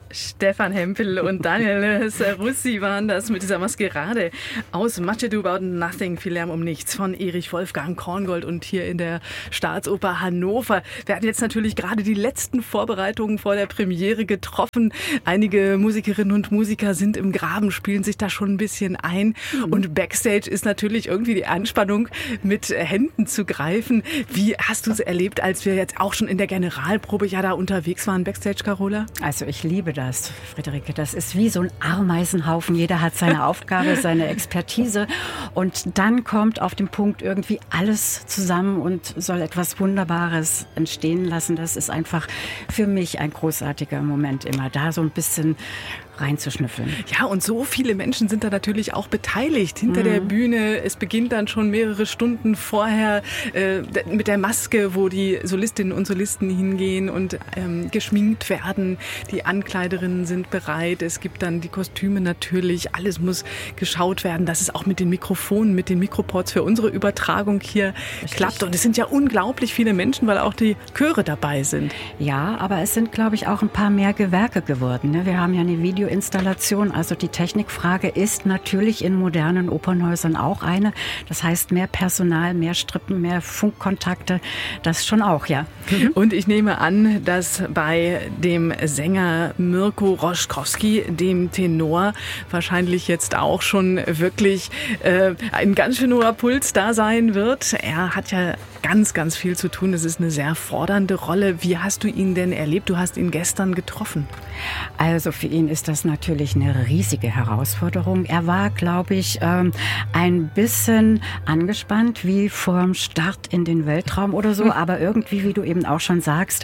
Stefan Hempel und Daniel Serussi waren das mit dieser Maskerade aus Much Ado About Nothing, viel Lärm um nichts von Erich Wolfgang Korngold und hier in der Staatsoper Hannover. Wir hatten jetzt natürlich gerade die letzten Vorbereitungen vor der Premiere getroffen. Einige Musikerinnen und Musiker sind im Graben, spielen sich da schon ein bisschen ein. Und Backstage ist natürlich irgendwie die Anspannung, mit Händen zu greifen. Wie hast du es erlebt, als wir jetzt auch schon in der Generalprobe ja da unterwegs waren, Backstage, Carola? Also ich liebe das, Friederike. Das ist wie so ein Ameisenhaufen. Jeder hat seine Aufgabe, seine Expertise. Und dann kommt auf den Punkt irgendwie alles zusammen und soll etwas Wunderbares entstehen lassen. Das ist einfach für mich ein großartiger Moment immer, da so ein bisschen reinzuschnüffeln. Ja, und so viele Menschen sind da natürlich auch beteiligt hinter der Bühne. Es beginnt dann schon mehrere Stunden vorher mit der Maske, wo die Solistinnen und Solisten hingehen und geschminkt werden. Die Ankleiderinnen sind bereit. Es gibt dann die Kostüme natürlich. Alles muss geschaut werden, dass es auch mit den Mikrofonen, mit den Mikroports für unsere Übertragung hier klappt. Und es sind ja unglaublich viele Menschen, weil auch die Chöre dabei sind. Ja, aber es sind, glaube ich, auch ein paar mehr Gewerke geworden. Ne? Wir haben ja eine Videoinstallation, also die Technikfrage ist natürlich in modernen Opernhäusern auch eine. Das heißt mehr Personal, mehr Strippen, mehr Funkkontakte, das schon auch, ja. Und ich nehme an, dass bei dem Sänger Mirko Roschkowski, dem Tenor, wahrscheinlich jetzt auch schon wirklich ein ganz schön hoher Puls da sein wird. Er hat ja ganz, ganz viel zu tun. Es ist eine sehr fordernde Rolle. Wie hast du ihn denn erlebt? Du hast ihn gestern getroffen. Also für ihn ist das natürlich eine riesige Herausforderung. Er war, glaube ich, ein bisschen angespannt, wie vorm Start in den Weltraum oder so. Aber irgendwie, wie du eben auch schon sagst,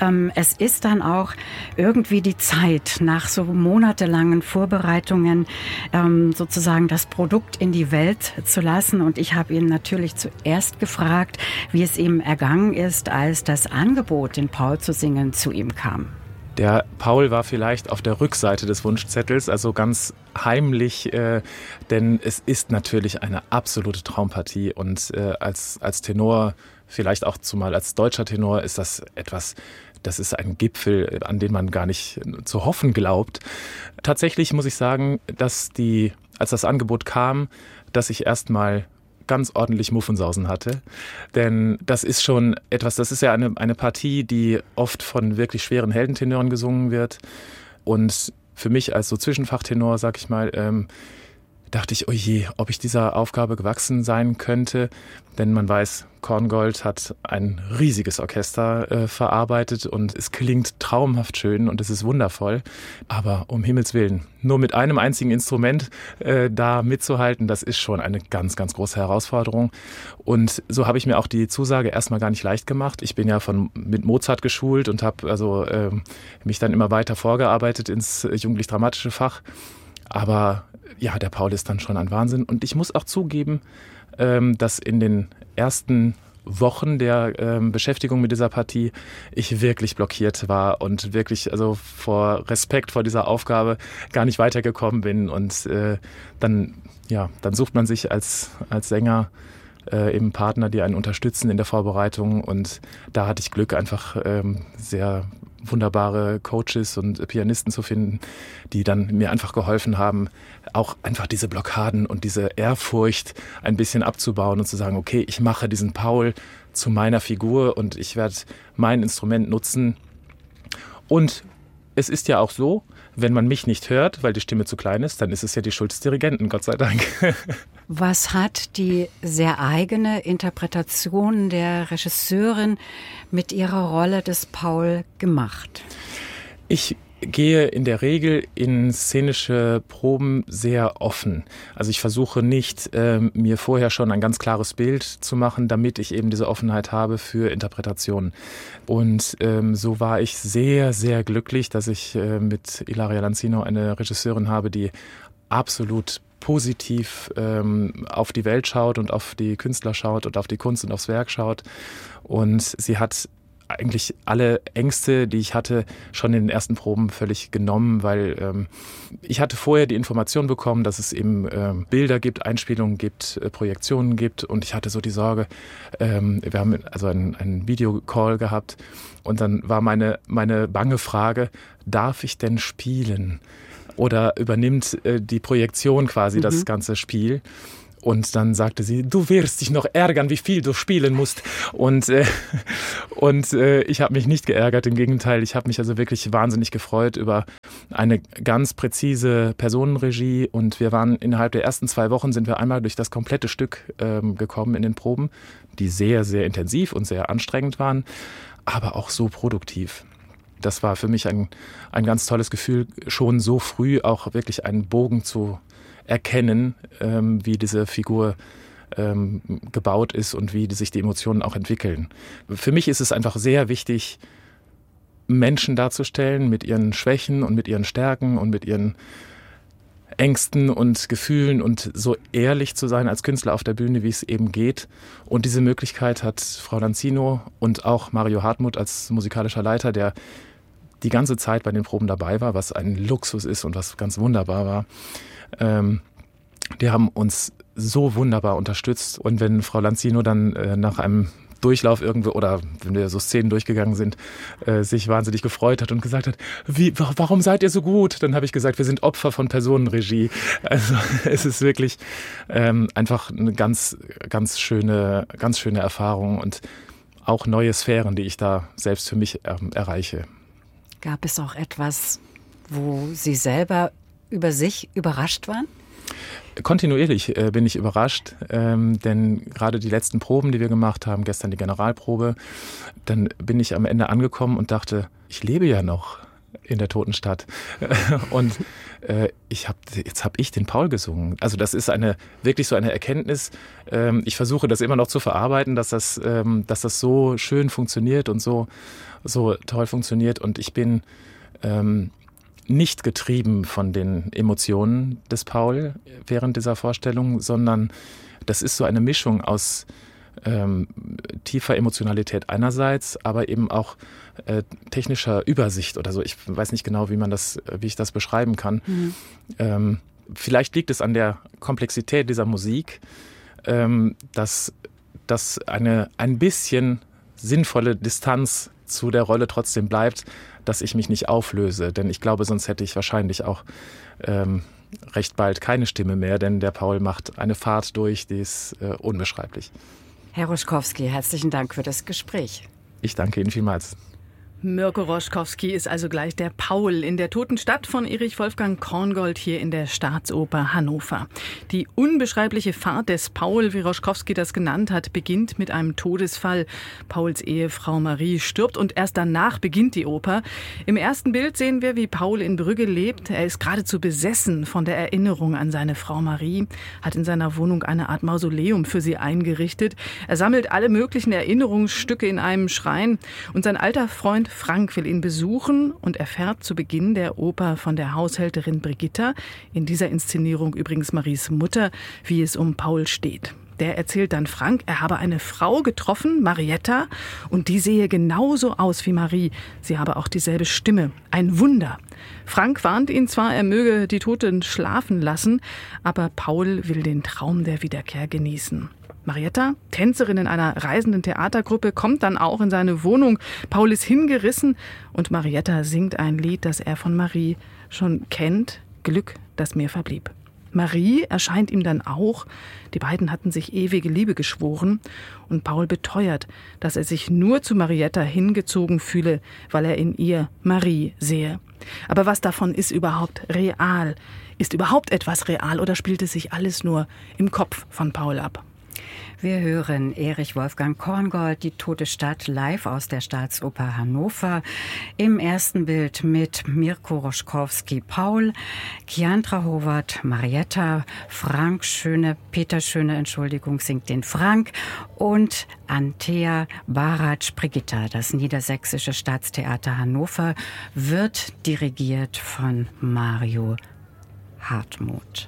es ist dann auch irgendwie die Zeit, nach so monatelangen Vorbereitungen sozusagen das Produkt in die Welt zu lassen. Und ich habe ihn natürlich zuerst gefragt, wie es ihm ergangen ist, als das Angebot, den Paul zu singen, zu ihm kam. Der Paul war vielleicht auf der Rückseite des Wunschzettels, also ganz heimlich, denn es ist natürlich eine absolute Traumpartie und als Tenor, vielleicht auch zumal als deutscher Tenor, ist das etwas, das ist ein Gipfel, an den man gar nicht zu hoffen glaubt. Tatsächlich muss ich sagen, dass als das Angebot kam, dass ich erstmal ganz ordentlich Muffensausen hatte. Denn das ist schon etwas, das ist ja eine Partie, die oft von wirklich schweren Heldentenoren gesungen wird. Und für mich als so Zwischenfachtenor, sag ich mal, dachte ich, oh je, ob ich dieser Aufgabe gewachsen sein könnte. Denn man weiß, Korngold hat ein riesiges Orchester verarbeitet und es klingt traumhaft schön und es ist wundervoll. Aber um Himmels Willen, nur mit einem einzigen Instrument da mitzuhalten, das ist schon eine ganz, ganz große Herausforderung. Und so habe ich mir auch die Zusage erstmal gar nicht leicht gemacht. Ich bin ja mit Mozart geschult und habe mich dann immer weiter vorgearbeitet ins jugendlich-dramatische Fach. Aber ja, der Paul ist dann schon ein Wahnsinn. Und ich muss auch zugeben, dass in den ersten Wochen der Beschäftigung mit dieser Partie ich wirklich blockiert war und wirklich also vor Respekt vor dieser Aufgabe gar nicht weitergekommen bin. Und dann sucht man sich als Sänger eben Partner, die einen unterstützen in der Vorbereitung. Und da hatte ich Glück, einfach sehr wunderbare Coaches und Pianisten zu finden, die dann mir einfach geholfen haben, auch einfach diese Blockaden und diese Ehrfurcht ein bisschen abzubauen und zu sagen, okay, ich mache diesen Paul zu meiner Figur und ich werde mein Instrument nutzen. Und es ist ja auch so, wenn man mich nicht hört, weil die Stimme zu klein ist, dann ist es ja die Schuld des Dirigenten, Gott sei Dank. Was hat die sehr eigene Interpretation der Regisseurin mit ihrer Rolle des Paul gemacht? Ich gehe in der Regel in szenische Proben sehr offen. Also ich versuche nicht, mir vorher schon ein ganz klares Bild zu machen, damit ich eben diese Offenheit habe für Interpretationen. Und so war ich sehr, sehr glücklich, dass ich mit Ilaria Lanzino eine Regisseurin habe, die absolut positiv auf die Welt schaut und auf die Künstler schaut und auf die Kunst und aufs Werk schaut. Und sie hat eigentlich alle Ängste, die ich hatte, schon in den ersten Proben völlig genommen, weil ich hatte vorher die Information bekommen, dass es eben Bilder gibt, Einspielungen gibt, Projektionen gibt und ich hatte so die Sorge, wir haben also einen Videocall gehabt und dann war meine bange Frage, darf ich denn spielen? Oder übernimmt die Projektion quasi das ganze Spiel? Und dann sagte sie, du wirst dich noch ärgern, wie viel du spielen musst. Und ich habe mich nicht geärgert, im Gegenteil, ich habe mich also wirklich wahnsinnig gefreut über eine ganz präzise Personenregie. Und wir waren innerhalb der ersten 2 Wochen sind wir einmal durch das komplette Stück gekommen in den Proben, die sehr, sehr intensiv und sehr anstrengend waren, aber auch so produktiv. Das war für mich ein ganz tolles Gefühl, schon so früh auch wirklich einen Bogen zu erkennen, wie diese Figur gebaut ist und wie sich die Emotionen auch entwickeln. Für mich ist es einfach sehr wichtig, Menschen darzustellen mit ihren Schwächen und mit ihren Stärken und mit ihren Ängsten und Gefühlen und so ehrlich zu sein als Künstler auf der Bühne, wie es eben geht. Und diese Möglichkeit hat Frau Lanzino und auch Mario Hartmut als musikalischer Leiter, der die ganze Zeit bei den Proben dabei war, was ein Luxus ist und was ganz wunderbar war. Die haben uns so wunderbar unterstützt. Und wenn Frau Lanzino dann nach einem Durchlauf irgendwo oder wenn wir so Szenen durchgegangen sind, sich wahnsinnig gefreut hat und gesagt hat, warum seid ihr so gut? Dann habe ich gesagt, wir sind Opfer von Personenregie. Also es ist wirklich einfach eine ganz, ganz schöne Erfahrung und auch neue Sphären, die ich da selbst für mich erreiche. Gab es auch etwas, wo Sie selber über sich überrascht waren? Kontinuierlich bin ich überrascht, denn gerade die letzten Proben, die wir gemacht haben, gestern die Generalprobe, dann bin ich am Ende angekommen und dachte, ich lebe ja noch in der Totenstadt. Und jetzt habe ich den Paul gesungen. Also das ist wirklich so eine Erkenntnis. Ich versuche das immer noch zu verarbeiten, dass das so schön funktioniert und so toll funktioniert. Und ich bin nicht getrieben von den Emotionen des Paul während dieser Vorstellung, sondern das ist so eine Mischung aus tiefer Emotionalität einerseits, aber eben auch technischer Übersicht oder so. Ich weiß nicht genau, wie ich das beschreiben kann. Vielleicht liegt es an der Komplexität dieser Musik, dass ein bisschen sinnvolle Distanz zu der Rolle trotzdem bleibt, dass ich mich nicht auflöse. Denn ich glaube, sonst hätte ich wahrscheinlich auch recht bald keine Stimme mehr, denn der Paul macht eine Fahrt durch, die ist unbeschreiblich. Herr Roschkowski, herzlichen Dank für das Gespräch. Ich danke Ihnen vielmals. Mirko Roschkowski ist also gleich der Paul in der Totenstadt von Erich Wolfgang Korngold hier in der Staatsoper Hannover. Die unbeschreibliche Fahrt des Paul, wie Roschkowski das genannt hat, beginnt mit einem Todesfall. Pauls Ehefrau Marie stirbt und erst danach beginnt die Oper. Im ersten Bild sehen wir, wie Paul in Brügge lebt. Er ist geradezu besessen von der Erinnerung an seine Frau Marie, hat in seiner Wohnung eine Art Mausoleum für sie eingerichtet. Er sammelt alle möglichen Erinnerungsstücke in einem Schrein und sein alter Freund Frank will ihn besuchen und erfährt zu Beginn der Oper von der Haushälterin Brigitta, in dieser Inszenierung übrigens Maries Mutter, wie es um Paul steht. Der erzählt dann Frank, er habe eine Frau getroffen, Marietta, und die sehe genauso aus wie Marie. Sie habe auch dieselbe Stimme. Ein Wunder. Frank warnt ihn zwar, er möge die Toten schlafen lassen, aber Paul will den Traum der Wiederkehr genießen. Marietta, Tänzerin in einer reisenden Theatergruppe, kommt dann auch in seine Wohnung. Paul ist hingerissen und Marietta singt ein Lied, das er von Marie schon kennt. Glück, das mir verblieb. Marie erscheint ihm dann auch. Die beiden hatten sich ewige Liebe geschworen. Und Paul beteuert, dass er sich nur zu Marietta hingezogen fühle, weil er in ihr Marie sehe. Aber was davon ist überhaupt real? Ist überhaupt etwas real oder spielt es sich alles nur im Kopf von Paul ab? Wir hören Erich Wolfgang Korngold, die Tote Stadt, live aus der Staatsoper Hannover. Im ersten Bild mit Mirko Roschkowski Paul, Kiandra Howard Marietta, Peter Schöne, singt den Frank und Antea Baratsch Brigitta. Das Niedersächsische Staatstheater Hannover wird dirigiert von Mario Hartmut.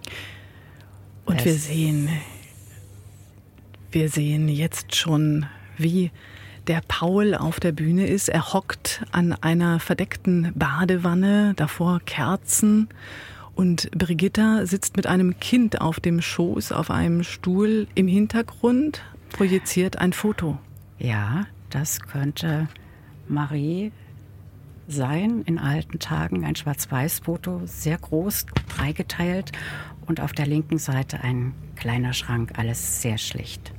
Und wir sehen jetzt schon, wie der Paul auf der Bühne ist. Er hockt an einer verdeckten Badewanne, davor Kerzen. Und Brigitta sitzt mit einem Kind auf dem Schoß auf einem Stuhl. Im Hintergrund projiziert ein Foto. Ja, das könnte Marie sein. In alten Tagen ein Schwarz-Weiß-Foto, sehr groß, dreigeteilt. Und auf der linken Seite ein kleiner Schrank, alles sehr schlicht.